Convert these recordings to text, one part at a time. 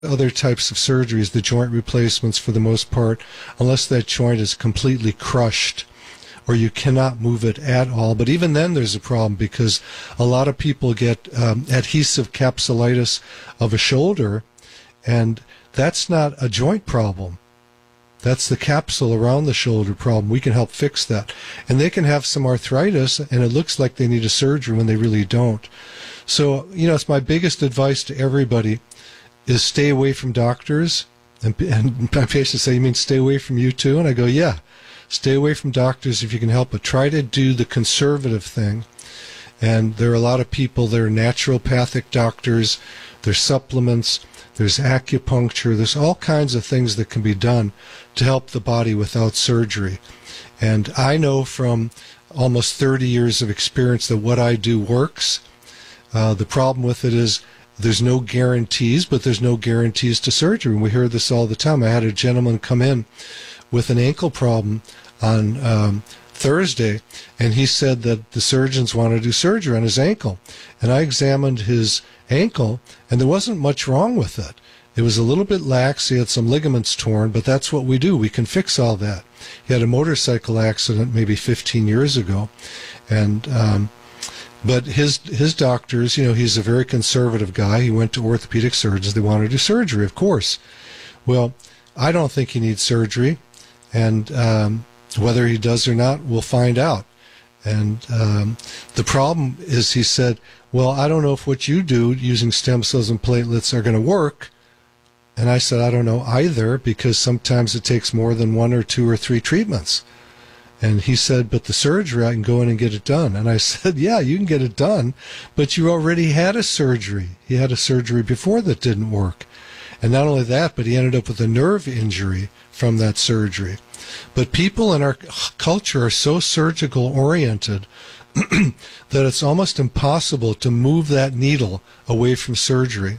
other types of surgeries, the joint replacements for the most part, unless that joint is completely crushed or you cannot move it at all. But even then there's a problem because a lot of people get adhesive capsulitis of a shoulder, and that's not a joint problem. That's the capsule around the shoulder problem. We can help fix that. And they can have some arthritis, and it looks like they need a surgery when they really don't. So, it's my biggest advice to everybody is stay away from doctors. And my patients say, you mean stay away from you too? And I go, yeah, stay away from doctors if you can help it. Try to do the conservative thing. And there are a lot of people that are naturopathic doctors. There's supplements. There's acupuncture. There's all kinds of things that can be done to help the body without surgery. And I know from almost 30 years of experience that what I do works. The problem with it is there's no guarantees, but there's no guarantees to surgery. And we hear this all the time. I had a gentleman come in with an ankle problem on Thursday, and he said that the surgeons want to do surgery on his ankle. And I examined his ankle, and there wasn't much wrong with it. It was a little bit lax. He had some ligaments torn, but that's what we do. We can fix all that. He had a motorcycle accident maybe 15 years ago, and but his doctors, he's a very conservative guy. He went to orthopedic surgeons. They want to do surgery, of course. Well, I don't think he needs surgery, and whether he does or not, we'll find out. And the problem is, he said, well, I don't know if what you do using stem cells and platelets are going to work. And I said, I don't know either, because sometimes it takes more than 1 or 2 or 3 treatments. And he said, but the surgery, I can go in and get it done. And I said, yeah, you can get it done, but you already had a surgery. He had a surgery before that didn't work. And not only that, but he ended up with a nerve injury from that surgery. But people in our culture are so surgical oriented that it's almost impossible to move that needle away from surgery.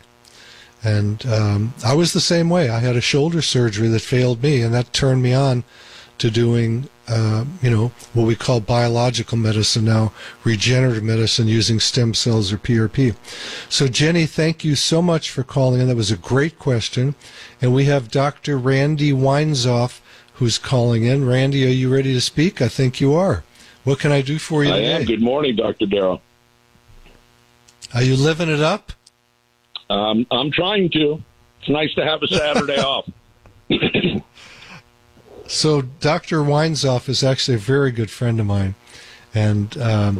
And I was the same way. I had a shoulder surgery that failed me, and that turned me on to doing, what we call biological medicine now, regenerative medicine using stem cells or PRP. So, Jenny, thank you so much for calling in. That was a great question. And we have Dr. Randy Weinzoff who's calling in. Randy, are you ready to speak? I think you are. What can I do for you today? I am. Good morning, Dr. Darrell. Are you living it up? I'm trying to. It's nice to have a Saturday off. So Dr. Weinzoff is actually a very good friend of mine, and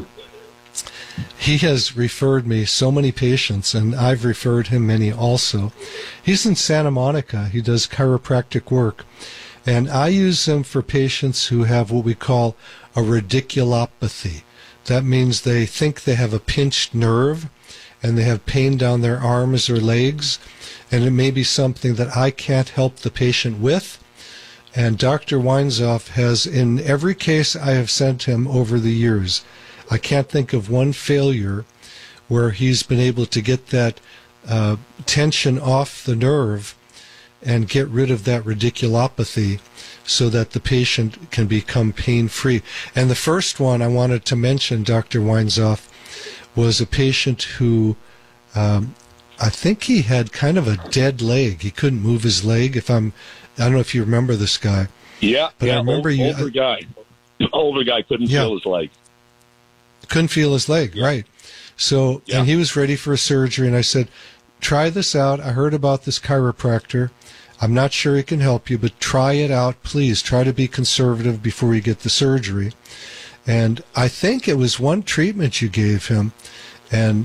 he has referred me so many patients, and I've referred him many also. He's in Santa Monica. He does chiropractic work, and I use him for patients who have what we call a radiculopathy. That means they think they have a pinched nerve, and they have pain down their arms or legs, and it may be something that I can't help the patient with. And Dr. Weinzoff has, in every case I have sent him over the years, I can't think of one failure where he's been able to get that tension off the nerve and get rid of that radiculopathy so that the patient can become pain-free. And the first one I wanted to mention, Dr. Weinzoff, was a patient who, I think he had kind of a dead leg. He couldn't move his leg. I don't know if you remember this guy. Yeah, but I remember older guy. Older guy couldn't feel his leg. Couldn't feel his leg, right. So, and he was ready for a surgery, and I said, try this out. I heard about this chiropractor. I'm not sure he can help you, but try it out, please. Try to be conservative before you get the surgery. And I think it was one treatment you gave him, and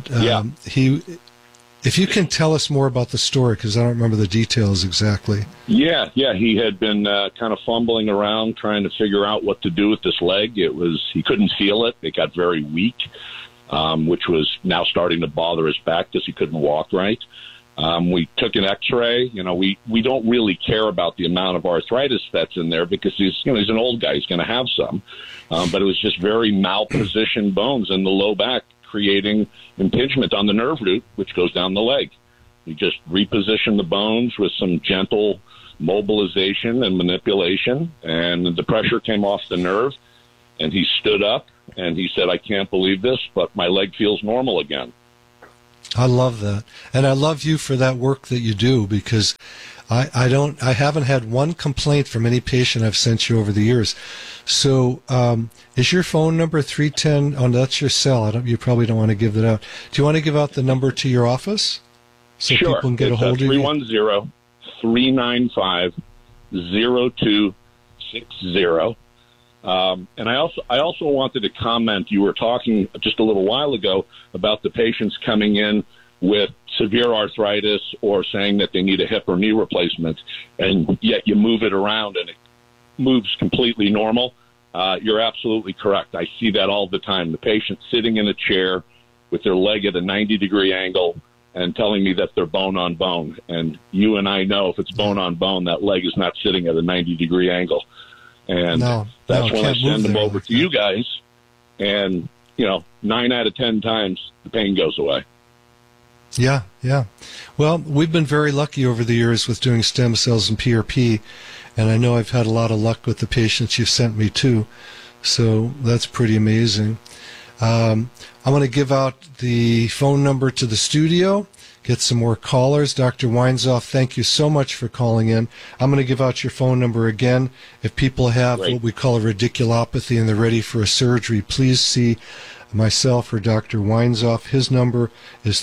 if you can tell us more about the story, because I don't remember the details exactly. Yeah, he had been kind of fumbling around trying to figure out what to do with this leg. He couldn't feel it. It got very weak, which was now starting to bother his back because he couldn't walk right. We took an X-ray. We don't really care about the amount of arthritis that's in there because he's an old guy. He's going to have some, but it was just very malpositioned bones in the low back, creating impingement on the nerve root, which goes down the leg. We just repositioned the bones with some gentle mobilization and manipulation, and the pressure came off the nerve, and he stood up, and he said, I can't believe this, but my leg feels normal again. I love that. And I love you for that work that you do, because I haven't had one complaint from any patient I've sent you over the years. So, is your phone number 310? Oh, that's your cell. You probably don't want to give that out. Do you want to give out the number to your office so Sure. people can get a hold of you? 310-395-0260. And I also wanted to comment, you were talking just a little while ago about the patients coming in with severe arthritis or saying that they need a hip or knee replacement, and yet you move it around and it moves completely normal. You're absolutely correct. I see that all the time. The patient sitting in a chair with their leg at a 90-degree angle and telling me that they're bone on bone. And you and I know if it's bone on bone, that leg is not sitting at a 90-degree angle. And that's when I send them over to you guys. And, 9 out of 10 times the pain goes away. Yeah, yeah. Well, we've been very lucky over the years with doing stem cells and PRP, and I know I've had a lot of luck with the patients you've sent me to, so that's pretty amazing. I'm going to give out the phone number to the studio, get some more callers. Dr. Weinzoff, thank you so much for calling in. I'm going to give out your phone number again. If people have what we call a radiculopathy and they're ready for a surgery, please see myself or Dr. Weinzoff. His number is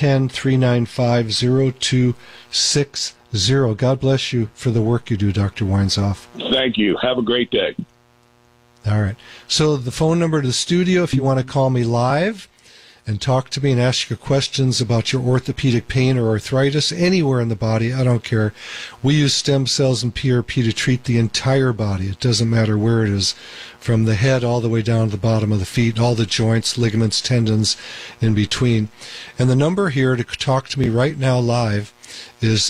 310-395-0260. God bless you for the work you do, Dr. Weinzoff. Thank you. Have a great day. All right. So the phone number to the studio, if you want to call me live and talk to me and ask your questions about your orthopedic pain or arthritis anywhere in the body, I don't care. We use stem cells and PRP to treat the entire body. It doesn't matter where it is, from the head all the way down to the bottom of the feet, all the joints, ligaments, tendons in between. And the number here to talk to me right now live is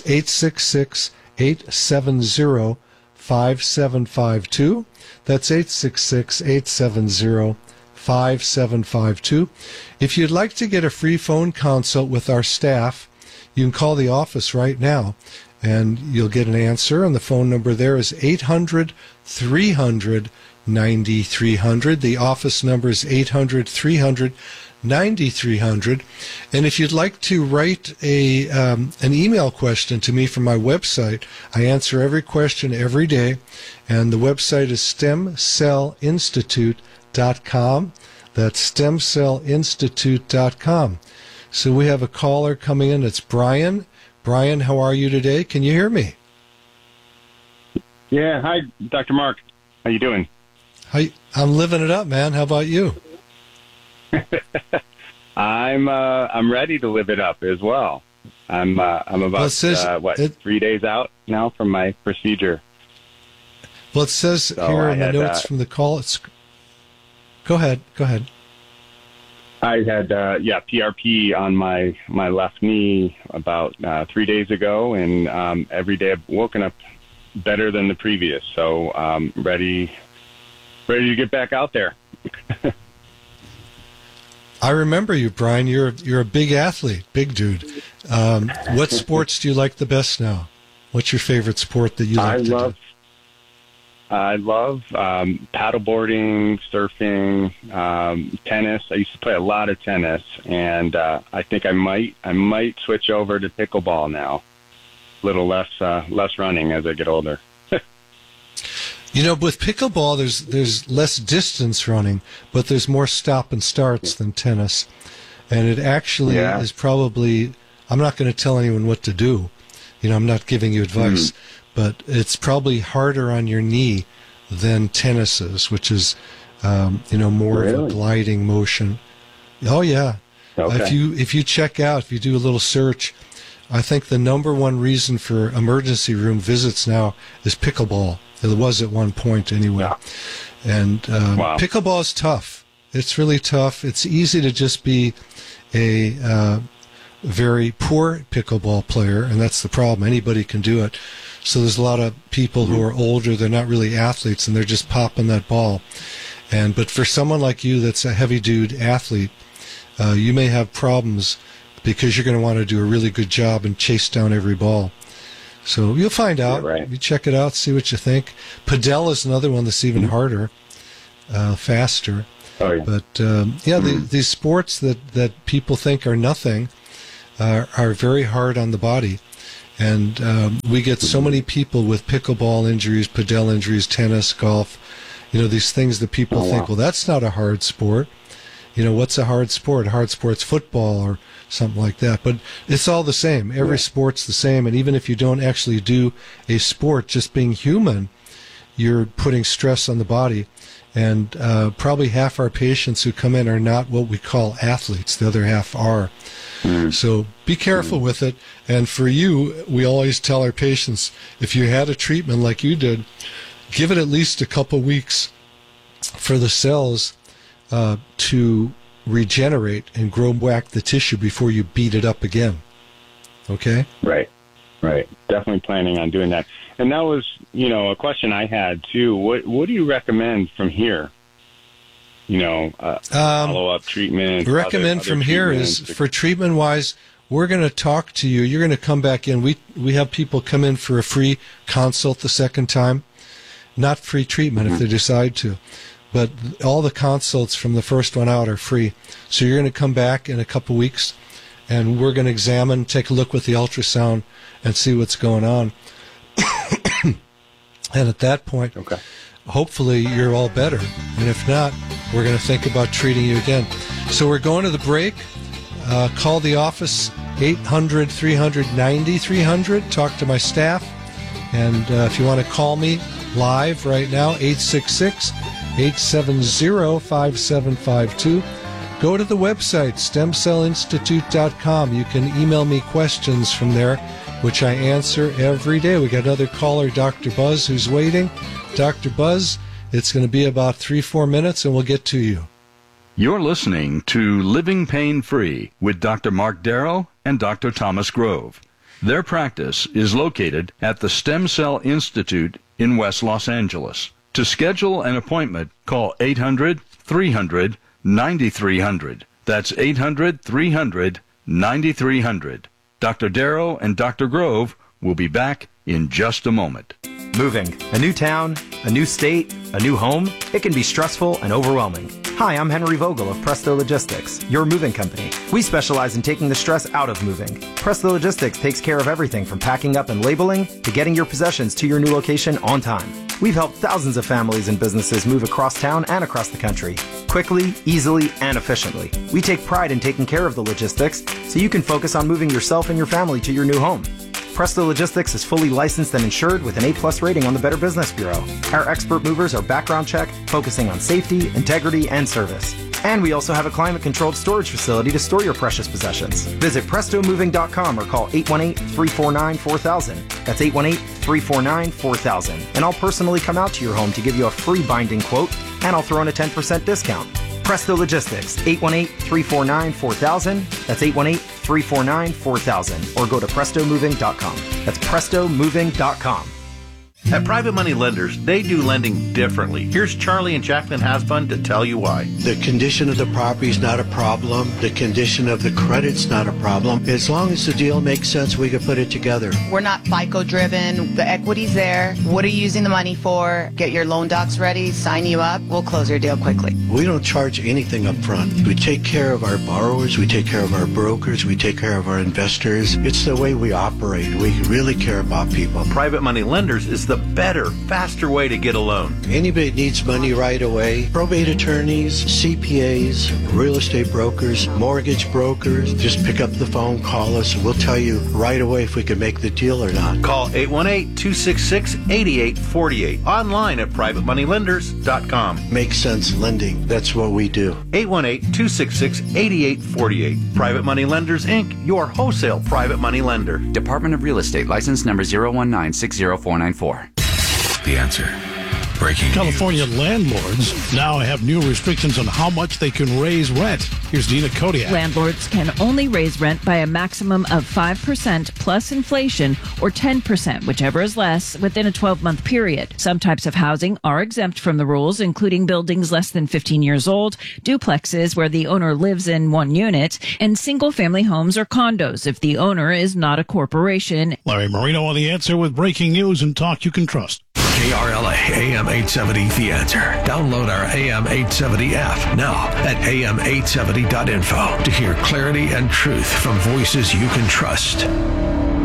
866-870-5752. That's 866-870-5752. If you'd like to get a free phone consult with our staff, you can call the office right now, and you'll get an answer. And the phone number there is 800-300-9300. The office number is 800-300-9300. And if you'd like to write an email question to me from my website, I answer every question every day. And the website is stemcellinstitute.com. That's stemcellinstitute.com. So we have a caller coming in. It's Brian. Brian, how are you today? Can you hear me? Yeah. Hi, Dr. Mark. How you doing? Hi, I'm living it up, man. How about you? I'm ready to live it up as well. I'm about 3 days out now from my procedure. Well, it says here in the notes from the call. Go ahead. I had PRP on my left knee about 3 days ago, and every day I've woken up better than the previous. So ready to get back out there. I remember you, Brian. You're a big athlete, big dude. What sports do you like the best now? What's your favorite sport that you like to do? I love paddleboarding, surfing, tennis. I used to play a lot of tennis, and I think I might switch over to pickleball now. A little less running as I get older. With pickleball, there's less distance running, but there's more stop and starts than tennis. And it actually is probably, I'm not going to tell anyone what to do. I'm not giving you advice, but it's probably harder on your knee than tennis is, which is, more of a gliding motion. Oh, yeah. Okay. If you check out, if you do a little search, I think the number one reason for emergency room visits now is pickleball. It was at one point anyway. Yeah. And pickleball is tough. It's really tough. It's easy to just be a very poor pickleball player, and that's the problem. Anybody can do it. So there's a lot of people who are older, they're not really athletes, and they're just popping that ball. But for someone like you that's a heavy dude athlete, you may have problems because you're going to want to do a really good job and chase down every ball. So you'll find out. Yeah, right. You check it out, see what you think. Padel is another one that's even harder, faster. Oh, yeah. But these sports that people think are nothing, are very hard on the body. And we get so many people with pickleball injuries, padel injuries, tennis, golf, these things that people think, well, that's not a hard sport. What's a hard sport? Hard sport's football or something like that. But it's all the same. Every sport's the same. And even if you don't actually do a sport, just being human, you're putting stress on the body. And probably half our patients who come in are not what we call athletes. The other half are. So be careful with it. And for you, we always tell our patients, if you had a treatment like you did, give it at least a couple weeks for the cells to regenerate and grow back the tissue before you beat it up again. Okay? Right. Definitely planning on doing that. And that was, a question I had too. What do you recommend from here? Follow-up treatment. Recommend from here is, for treatment-wise, we're going to talk to you. You're going to come back in. We have people come in for a free consult the second time. Not free treatment if they decide to. But all the consults from the first one out are free. So you're going to come back in a couple weeks, and we're going to examine, take a look with the ultrasound, and see what's going on. And at that point, hopefully you're all better. And if not, we're going to think about treating you again. So we're going to the break. Call the office, 800-300-9300. Talk to my staff. And if you want to call me live right now, 866-870-5752. Go to the website, stemcellinstitute.com. You can email me questions from there, which I answer every day. We got another caller, Dr. Buzz, who's waiting. Dr. Buzz, it's going to be about 3-4 minutes, and we'll get to you. You're listening to Living Pain Free with Dr. Mark Darrow and Dr. Thomas Grove. Their practice is located at the Stem Cell Institute in West Los Angeles. To schedule an appointment, call 800-300-9300. That's 800-300-9300. Dr. Darrow and Dr. Grove will be back in just a moment. Moving. A new town, a new state, a new home. It can be stressful and overwhelming. Hi, I'm Henry Vogel of Presto Logistics, your moving company. We specialize in taking the stress out of moving. Presto Logistics takes care of everything from packing up and labeling to getting your possessions to your new location on time. We've helped thousands of families and businesses move across town and across the country, quickly, easily, and efficiently. We take pride in taking care of the logistics so you can focus on moving yourself and your family to your new home. Presto Logistics is fully licensed and insured with an A+ rating on the Better Business Bureau. Our expert movers are background checked, focusing on safety, integrity, and service. And we also have a climate-controlled storage facility to store your precious possessions. Visit PrestoMoving.com or call 818-349-4000. That's 818-349-4000. And I'll personally come out to your home to give you a free binding quote, and I'll throw in a 10% discount. Presto Logistics, 818-349-4000. That's 818-349-4000. Or go to PrestoMoving.com. That's PrestoMoving.com. At Private Money Lenders, they do lending differently. Here's Charlie and Jacqueline Hasbun to tell you why. The condition of the property is not a problem. The condition of the credit's not a problem. As long as the deal makes sense, we can put it together. We're not FICO driven. The equity's there. What are you using the money for? Get your loan docs ready, sign you up. We'll close your deal quickly. We don't charge anything up front. We take care of our borrowers. We take care of our brokers. We take care of our investors. It's the way we operate. We really care about people. Private Money Lenders is the better, faster way to get a loan. Anybody needs money right away. Probate attorneys, CPAs, real estate brokers, mortgage brokers. Just pick up the phone, call us, and we'll tell you right away if we can make the deal or not. Call 818-266-8848. Online at privatemoneylenders.com. Make sense lending. That's what we do. 818-266-8848. Private Money Lenders, Inc., your wholesale private money lender. Department of Real Estate, license number 019-60494. The Answer. Breaking California news. Landlords now have new restrictions on how much they can raise rent. Here's Dina Kodiak. Landlords can only raise rent by a maximum of 5% plus inflation or 10%, whichever is less, within a 12-month period. Some types of housing are exempt from the rules, including buildings less than 15 years old, duplexes where the owner lives in one unit, and single-family homes or condos if the owner is not a corporation. Larry Marino on The Answer with breaking news and talk you can trust. KRLA AM 870 The Answer. Download our AM 870 app now at am870.info to hear clarity and truth from voices you can trust.